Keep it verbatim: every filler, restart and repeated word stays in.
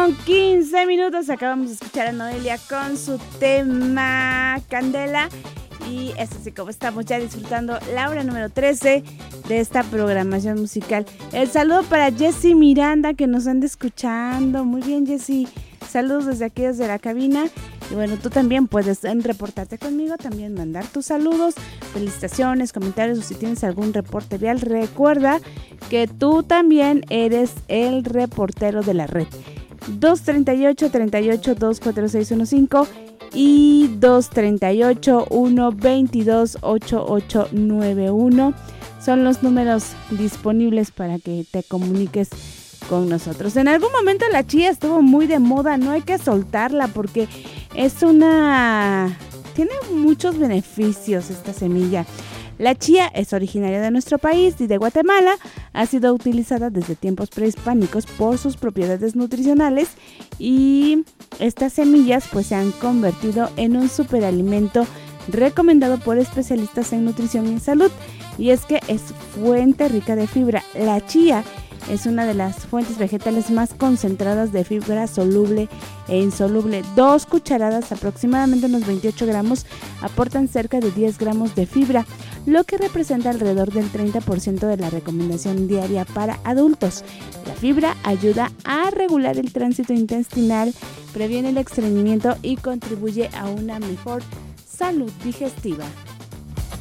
con quince minutos. Acabamos de escuchar a Noelia con su tema Candela. Y es así como estamos ya disfrutando la hora número trece de esta programación musical. El saludo para Jessy Miranda, que nos anda escuchando. Muy bien, Jessy. Saludos desde aquí, desde la cabina. Y bueno, tú también puedes reportarte conmigo, también mandar tus saludos, felicitaciones, comentarios o si tienes algún reporte vial. Recuerda que tú también eres el reportero de la red. dos treinta y ocho, treinta y ocho, dos cuatro seis uno cinco y dos treinta y ocho, uno veintidós, ochenta y ocho noventa y uno son los números disponibles para que te comuniques con nosotros. En algún momento la chía estuvo muy de moda, no hay que soltarla porque es una... tiene muchos beneficios esta semilla. La chía es originaria de nuestro país y de Guatemala. Ha sido utilizada desde tiempos prehispánicos por sus propiedades nutricionales y estas semillas pues se han convertido en un superalimento recomendado por especialistas en nutrición y salud, y es que es fuente rica de fibra. La chía es una de las fuentes vegetales más concentradas de fibra soluble e insoluble. Dos cucharadas, aproximadamente unos veintiocho gramos, aportan cerca de diez gramos de fibra, lo que representa alrededor del treinta por ciento de la recomendación diaria para adultos. La fibra ayuda a regular el tránsito intestinal, previene el estreñimiento y contribuye a una mejor salud digestiva.